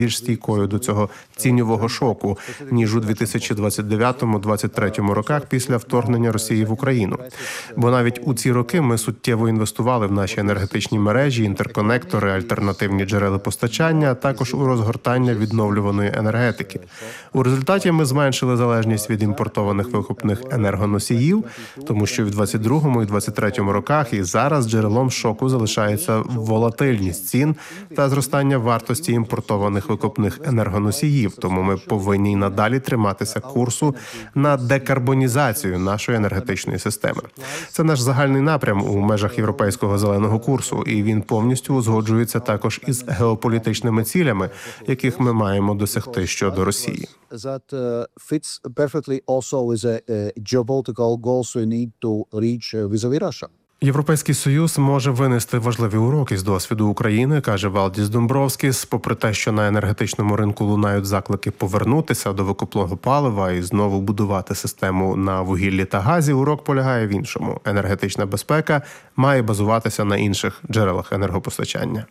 більш стійкою до цього цінньового шоку, ніж у 2029-2023 роках після вторгнення Росії в Україну. Бо навіть у ці роки ми суттєво інвестували в наші енергетичні мережі, інтерконектори, альтернативні джерела постачання, а також у розгортання відновлюваної енергетики. У результаті ми зменшили залежність від імпортованих викопних енергоносіїв, тому що в 2022 і 2023 роках і зараз джерелом шоку залишається волатильність цін та зростання вартості імпортованих викопних енергоносіїв. Тому ми повинні й надалі триматися курсу на декарбонізацію нашої енергетичної системи. Це наш загальний напрям у межах Європейського зеленого курсу, і він повністю узгоджується також із геополітичними цілями, яких ми маємо досягти щодо Росії. Європейський Союз може винести важливі уроки з досвіду України, каже Валдіс Домбровскіс. Попри те, що на енергетичному ринку лунають заклики повернутися до викопного палива і знову будувати систему на вугіллі та газі, урок полягає в іншому. Енергетична безпека має базуватися на інших джерелах енергопостачання.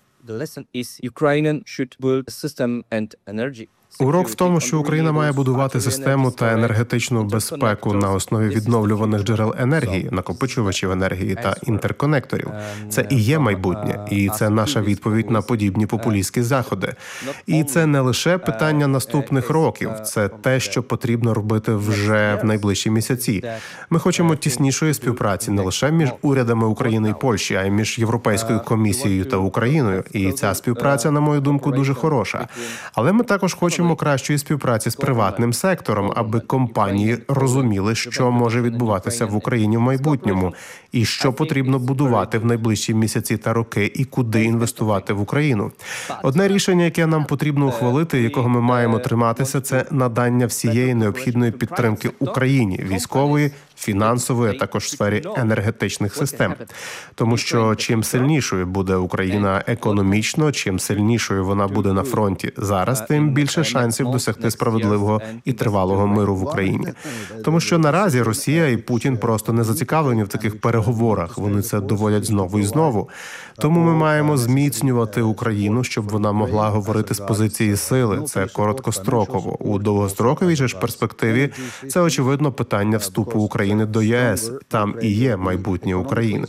Урок в тому, що Україна має будувати систему та енергетичну безпеку на основі відновлюваних джерел енергії, накопичувачів енергії та інтерконекторів. Це і є майбутнє, і це наша відповідь на подібні популістські заходи. І це не лише питання наступних років, це те, що потрібно робити вже в найближчі місяці. Ми хочемо тіснішої співпраці не лише між урядами України і Польщі, а й між Європейською комісією та Україною. І ця співпраця, на мою думку, дуже хороша. Але ми також хочемо кращої співпраці з приватним сектором, аби компанії розуміли, що може відбуватися в Україні в майбутньому, і що потрібно будувати в найближчі місяці та роки, і куди інвестувати в Україну. Одне рішення, яке нам потрібно ухвалити, якого ми маємо триматися, це надання всієї необхідної підтримки Україні, військової, фінансової, а також в сфері енергетичних систем. Тому що чим сильнішою буде Україна економічно, чим сильнішою вона буде на фронті зараз, тим більше шансів досягти справедливого і тривалого миру в Україні. Тому що наразі Росія і Путін просто не зацікавлені в таких переговорах. Вони це доводять знову і знову. Тому ми маємо зміцнювати Україну, щоб вона могла говорити з позиції сили. Це короткостроково. У довгостроковій же ж перспективі це, очевидно, питання вступу України до ЄС. Там і є майбутнє України.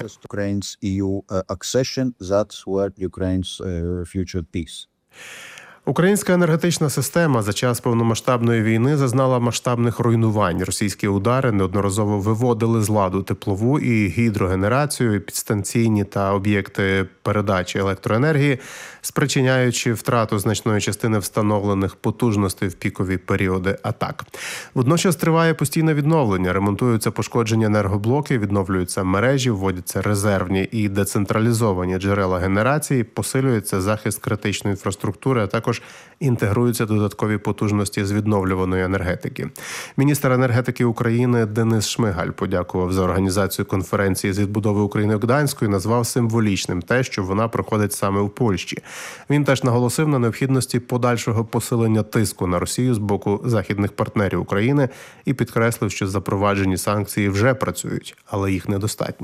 Українська енергетична система за час повномасштабної війни зазнала масштабних руйнувань. Російські удари неодноразово виводили з ладу теплову і гідрогенерацію, підстанційні та об'єкти передачі електроенергії, спричиняючи втрату значної частини встановлених потужностей в пікові періоди атак. Водночас триває постійне відновлення, ремонтуються пошкоджені енергоблоки, відновлюються мережі, вводяться резервні і децентралізовані джерела генерації, посилюється захист критичної інфраструктури, а також інтегруються додаткові потужності з відновлюваної енергетики. Міністр енергетики України Денис Шмигаль подякував за організацію конференції з відбудови України в Гданську і назвав символічним те, що вона проходить саме у Польщі. Він теж наголосив на необхідності подальшого посилення тиску на Росію з боку західних партнерів України і підкреслив, що запроваджені санкції вже працюють, але їх недостатньо.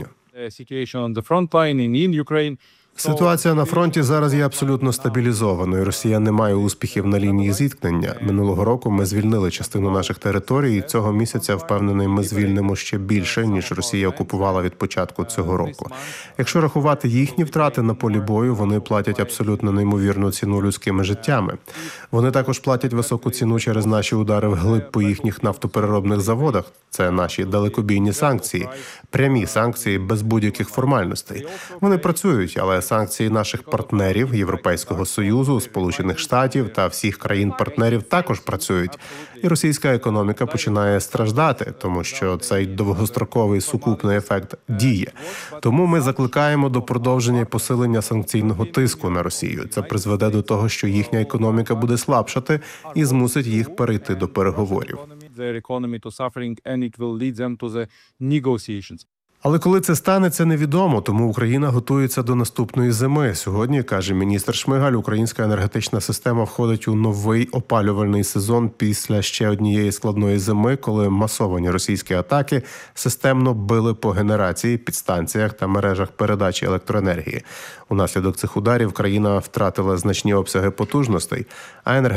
Ситуація на фронті зараз є абсолютно стабілізованою. Росія не має успіхів на лінії зіткнення. Минулого року ми звільнили частину наших територій, і цього місяця, впевнений, ми звільнимо ще більше, ніж Росія окупувала від початку цього року. Якщо рахувати їхні втрати на полі бою, вони платять абсолютно неймовірну ціну людськими життями. Вони також платять високу ціну через наші удари вглиб по їхніх нафтопереробних заводах. Це наші далекобійні санкції, прямі санкції без будь-яких формальностей. Вони працюють, але санкції наших партнерів Європейського Союзу, Сполучених Штатів та всіх країн-партнерів також працюють. І російська економіка починає страждати, тому що цей довгостроковий сукупний ефект діє. Тому ми закликаємо до продовження і посилення санкційного тиску на Росію. Це призведе до того, що їхня економіка буде слабшати і змусить їх перейти до переговорів. Але коли це станеться, невідомо, тому Україна готується до наступної зими. Сьогодні, каже міністр Шмигаль, українська енергетична система входить у новий опалювальний сезон після ще однієї складної зими, коли масовані російські атаки системно били по генерації, підстанціях та мережах передачі електроенергії. Унаслідок цих ударів країна втратила значні обсяги потужностей, а